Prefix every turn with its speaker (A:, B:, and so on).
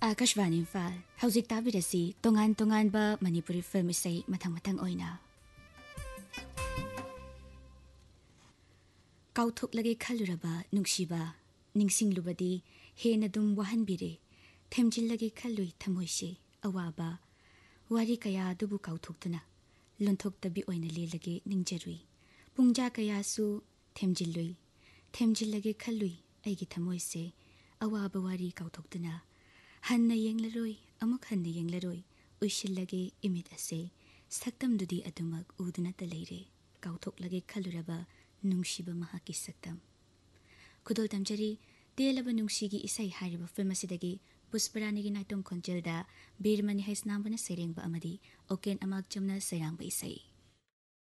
A: Akashvani Imphal हौजिक ताबिरसी तोंगान तोंगानबा Manipuri film इसै मथंग मथंग ओइना काउथोकलगे खलुरबा नुंगसिबा निंगसिंगलुबदी हेन दुम वाहनबिरे थेमजिलगे खलुई थमोइसे अवाबा वारी कया दुबु काउथोकतुना लोंथोकतबी ओइना लेलगे निंगजरुई पुंगजा कयासु थेमजिलुई थेमजिलगे खलुई अैगी थमोइसे अवाबा वारी काउथोकतुना हन्ना येंगलरोई अमुक हन्ना येंगलरोई उइशिलगे इमित असे सक्तमदुदी अदुमक उदुना तलेरे काउथोकलगे खलुरबा नुंगसिबा महाकी सक्तम खुदोल तमजरी तेलबा नुंगसिगी इसै हारिबा फिल्म असिदगी पुष्परानीगी नाइतोम खोंजेलदा बीरमणि हैसनांबना सेरेंबा अमदी ओकेन अमाक जमना सैरांबा इसै